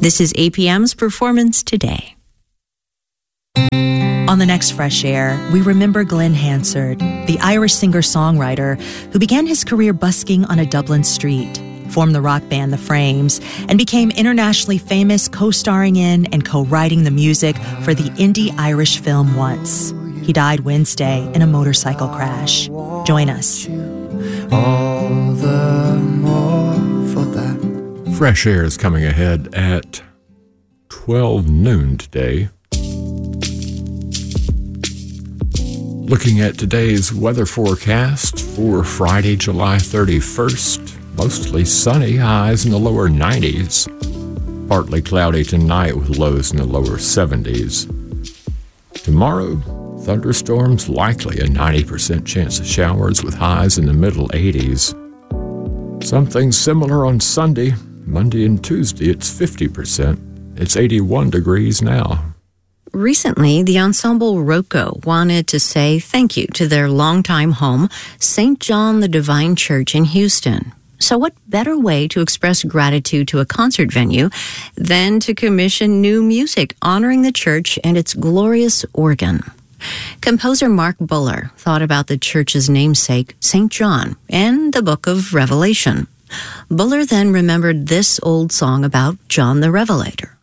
This is APM's Performance Today. On the next Fresh Air, we remember Glenn Hansard, the Irish singer-songwriter who began his career busking on a Dublin street, formed the rock band The Frames, and became internationally famous co-starring in and co-writing the music for the indie Irish film Once. He died Wednesday in a motorcycle crash. Join us. All the more for that. Fresh Air is coming ahead at 12 noon today. Looking at today's weather forecast for Friday, July 31st, mostly sunny, highs in the lower 90s. Partly cloudy tonight with lows in the lower 70s. Tomorrow, thunderstorms likely, a 90% chance of showers with highs in the middle 80s. Something similar on Sunday, Monday and Tuesday, it's 50%. It's 81 degrees now. Recently, the ensemble Rocco wanted to say thank you to their longtime home, St. John the Divine Church in Houston. So what better way to express gratitude to a concert venue than to commission new music honoring the church and its glorious organ? Composer Mark Buller thought about the church's namesake, St. John, and the book of Revelation. Buller then remembered this old song about John the Revelator.